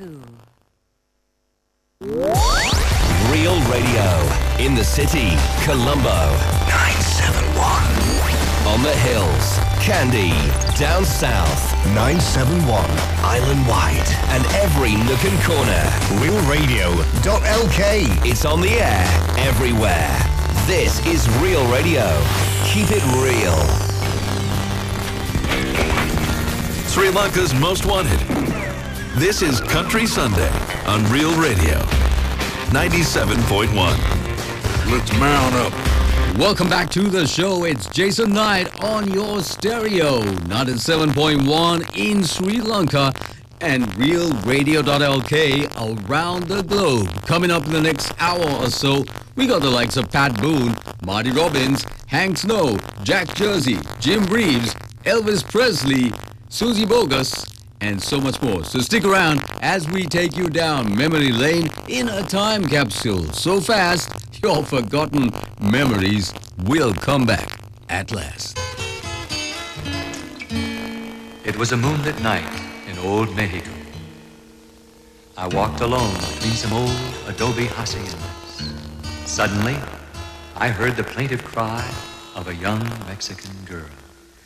2. Real Radio. In the city, Colombo. 971. On the hills, Kandy. Down south, 971. Island wide. And every nook and corner. RealRadio.lk. It's on the air everywhere. This is Real Radio. Keep it real. Sri Lanka's Most Wanted. This is Country Sunday on Real Radio 97.1. Let's mount up. Welcome back to the show. It's Jason Knight on your stereo, 97.1 in Sri Lanka and RealRadio.lk around the globe. Coming up in the next hour or so, we got the likes of Pat Boone, Marty Robbins, Hank Snow, Jack Jersey, Jim Reeves, Elvis Presley, Susie Bogus, and so much more. So stick around as we take you down memory lane in a time capsule. So fast, your forgotten memories will come back at last. It was a moonlit night in old Mexico. I walked alone between some old adobe haciendas. Suddenly, I heard the plaintive cry of a young Mexican girl.